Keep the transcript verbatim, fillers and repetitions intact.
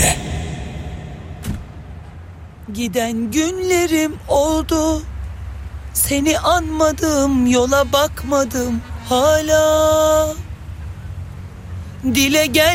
gece. Giden günlerim oldu, seni anmadım, yola bakmadım hala. Dile gel